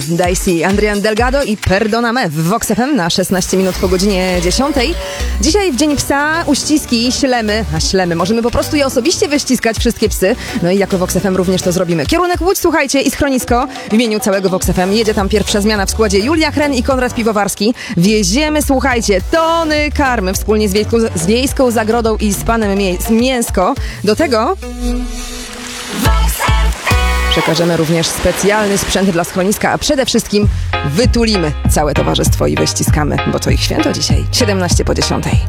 Daisy, Adrian Delgado i Perdóname w Vox FM na 16 minut po godzinie 10. Dzisiaj w Dzień Psa uściski, ślemy. Możemy po prostu je osobiście wyściskać, wszystkie psy. No i jako Vox FM również to zrobimy. Kierunek Łódź, słuchajcie, i schronisko. W imieniu całego Vox FM jedzie tam pierwsza zmiana w składzie Julia Chren i Konrad Piwowarski. Wieziemy, słuchajcie, tony karmy wspólnie z Wiejską Zagrodą i z panem Mięsko. Do tego przekażemy również specjalny sprzęt dla schroniska, a przede wszystkim wytulimy całe towarzystwo i wyściskamy, bo to ich święto dzisiaj, 17 po 10.